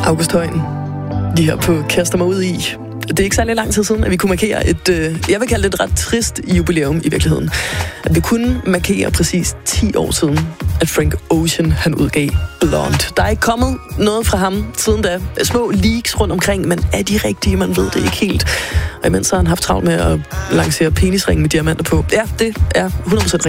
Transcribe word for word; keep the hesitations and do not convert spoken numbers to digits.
August Højen, lige her på Kaster mig ud i. Det er ikke særlig lang tid siden, at vi kunne markere et, øh, jeg vil kalde det et ret trist jubilæum i virkeligheden. At vi kunne markere præcis ti år siden, at Frank Ocean, han udgav Blonde. Der er ikke kommet noget fra ham siden da. Små leaks rundt omkring, men er de rigtige? Man ved det ikke helt. Og imens har han haft travlt med at lancere penisring med diamanter på. Ja, det er hundrede procent rigtigt.